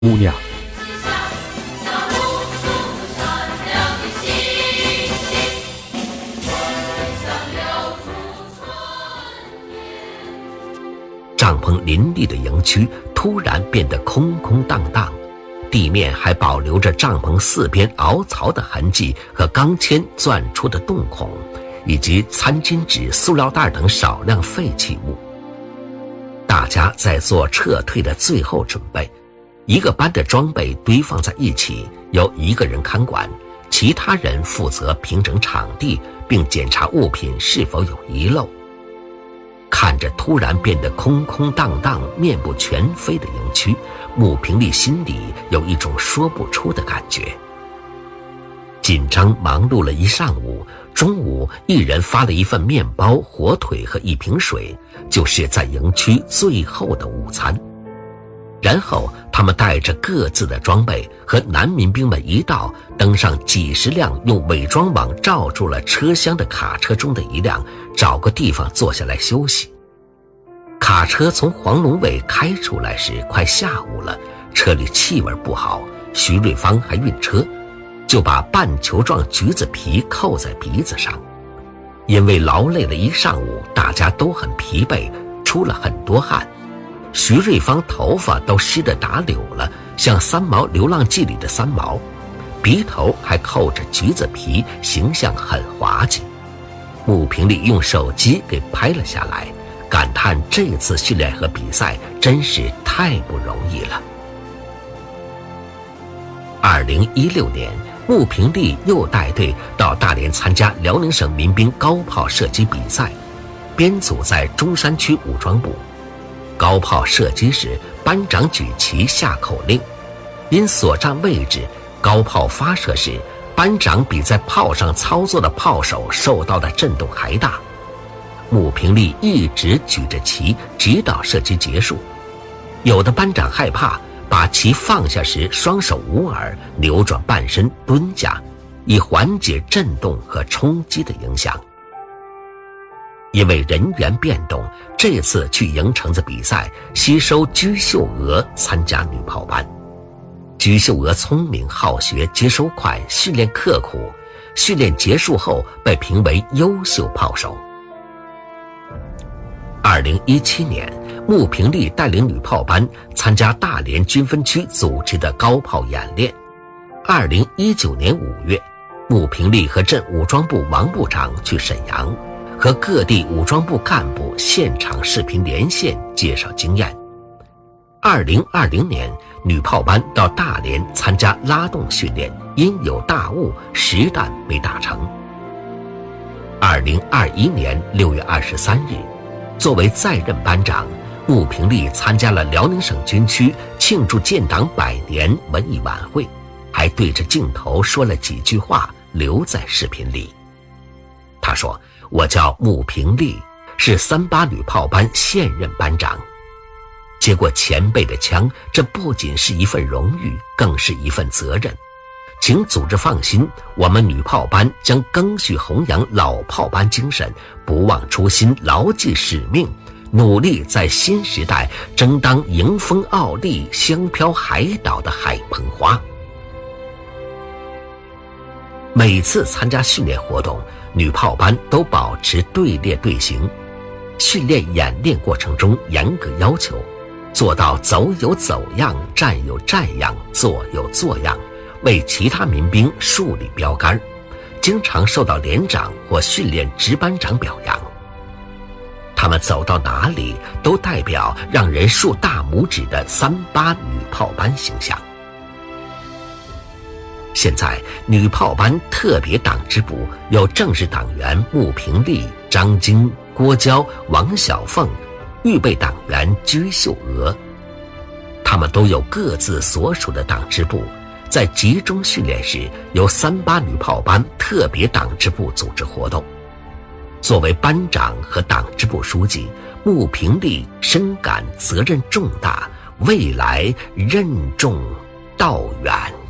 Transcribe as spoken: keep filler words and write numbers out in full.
姑娘。帐篷林立的营区突然变得空空荡荡，地面还保留着帐篷四边凹槽的痕迹和钢钎钻出的洞孔，以及餐巾纸、塑料袋等少量废弃物。大家在做撤退的最后准备，一个班的装备堆放在一起，由一个人看管，其他人负责平整场地，并检查物品是否有遗漏。看着突然变得空空荡荡、面目全非的营区，穆平利心里有一种说不出的感觉。紧张忙碌了一上午，中午一人发了一份面包、火腿和一瓶水，就是在营区最后的午餐。然后他们带着各自的装备和男民兵们一道，登上几十辆用伪装网罩住了车厢的卡车中的一辆，找个地方坐下来休息。卡车从黄龙尾开出来时快下午了，车里气味不好，徐瑞芳还晕车，就把半球状橘子皮扣在鼻子上。因为劳累了一上午，大家都很疲惫，出了很多汗。徐瑞芳头发都湿得打绺了，像三毛流浪记里的三毛，鼻头还扣着橘子皮，形象很滑稽。穆平利用手机给拍了下来，感叹这次训练和比赛真是太不容易了。二零一六年，穆平利又带队到大连参加辽宁省民兵高炮射击比赛，编组在中山区武装部。高炮射击时，班长举旗下口令，因所站位置，高炮发射时，班长比在炮上操作的炮手受到的震动还大。穆平利一直举着旗，直到射击结束。有的班长害怕，把旗放下时双手捂耳，扭转半身蹲下，以缓解震动和冲击的影响。因为人员变动，这次去营城子比赛吸收居秀娥参加女炮班。居秀娥聪明好学，接收快，训练刻苦，训练结束后被评为优秀炮手。二零一七年，穆平利带领女炮班参加大连军分区组织的高炮演练。二零一九年五月，穆平利和镇武装部王部长去沈阳，和各地武装部干部现场视频连线介绍经验。二零二零年，女炮班到大连参加拉动训练，因有大雾，实弹没打成。二零二一年六月二十三日，作为在任班长，穆平利参加了辽宁省军区庆祝建党百年文艺晚会，还对着镜头说了几句话，留在视频里。他说：“我叫穆平利，是三八女炮班现任班长。接过前辈的枪，这不仅是一份荣誉，更是一份责任。请组织放心，我们女炮班将赓续弘扬老炮班精神，不忘初心，牢记使命，努力在新时代争当迎风傲立、香飘海岛的海鹏花。”每次参加训练活动，女炮班都保持队列队形，训练演练过程中严格要求，做到走有走样，站有站样，坐有坐样，为其他民兵树立标杆，经常受到连长或训练值班长表扬。他们走到哪里都代表让人竖大拇指的三八女炮班形象。现在女炮班特别党支部有正式党员穆平利、张晶、郭娇、王小凤，预备党员居秀娥，他们都有各自所属的党支部。在集中训练时，由三八女炮班特别党支部组织活动。作为班长和党支部书记，穆平利深感责任重大，未来任重道远。